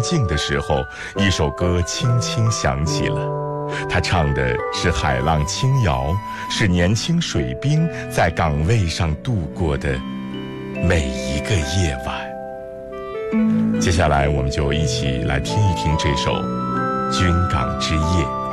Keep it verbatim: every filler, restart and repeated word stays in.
静的时候，一首歌轻轻响起了。他唱的是海浪轻摇，是年轻水兵在岗位上度过的每一个夜晚。接下来我们就一起来听一听这首《军港之夜》。